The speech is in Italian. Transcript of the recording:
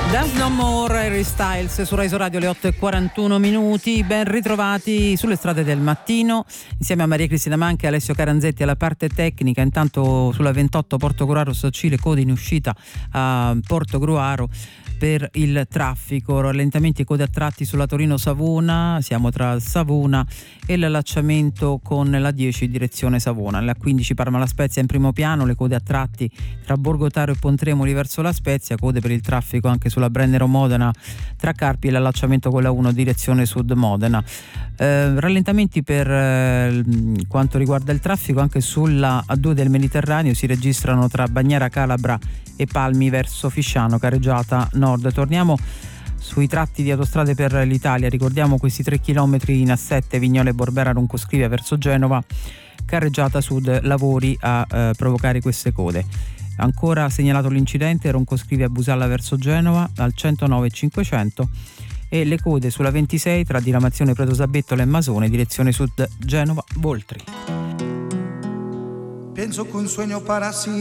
Dance No More, Harry Styles su Rai Radio, le 8:41. Ben ritrovati sulle strade del mattino insieme a Maria Cristina Manca e Alessio Caranzetti alla parte tecnica. Intanto sulla 28 Portogruaro Sacile, code in uscita a Portogruaro per il traffico, rallentamenti e code a tratti sulla Torino-Savona, siamo tra Savona e l'allacciamento con la 10 direzione Savona. La 15 Parma La Spezia in primo piano, le code a tratti tra Borgotaro e Pontremoli verso La Spezia, code per il traffico anche sulla Brennero-Modena tra Carpi e l'allacciamento con la 1 direzione Sud Modena. Rallentamenti per quanto riguarda il traffico anche sulla A2 del Mediterraneo si registrano tra Bagnara Calabra e Palmi verso Fisciano, carreggiata nord. Torniamo sui tratti di autostrade per l'Italia, ricordiamo questi 3 km in A7 Vignole Borbera Roncoscrivia verso Genova, carreggiata sud, lavori a provocare queste code. Ancora segnalato l'incidente Roncoscrivia Busalla verso Genova al 109 500 e le code sulla 26 tra diramazione Preto Sabettola e Masone direzione sud Genova Voltri. Pienso que un sueño para sí